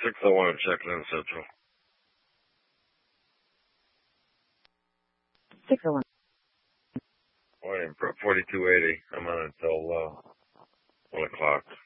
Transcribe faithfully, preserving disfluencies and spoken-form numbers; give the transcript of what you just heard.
six oh one and checking in Central. six oh one. Morning, forty-two eighty. I'm on until uh, one o'clock.